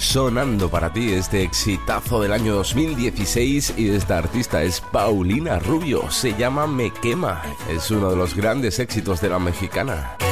sonando para ti este exitazo del año 2016 y esta artista es Paulina Rubio, se llama Me Quema, es uno de los grandes éxitos de la mexicana.